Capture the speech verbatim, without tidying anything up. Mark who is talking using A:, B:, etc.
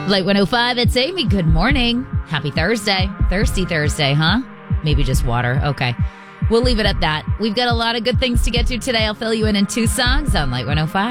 A: Light one oh five, it's Amy. Good morning. Happy Thursday. Thirsty Thursday, huh? Maybe just water. Okay. We'll leave it at that. We've got a lot of good things to get to today. I'll fill you in in two songs on Light one oh five.